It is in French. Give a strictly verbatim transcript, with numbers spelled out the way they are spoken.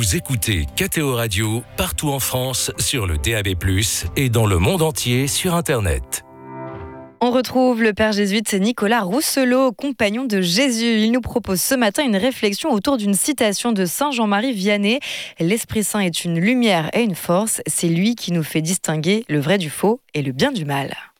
Vous écoutez K T O Radio partout en France sur le D A B plus, et dans le monde entier sur Internet. On retrouve le père jésuite Nicolas Rousselot, compagnon de Jésus. Il nous propose ce matin une réflexion autour d'une citation de saint Jean-Marie Vianney. L'Esprit Saint est une lumière et une force. C'est lui qui nous fait distinguer le vrai du faux et le bien du mal.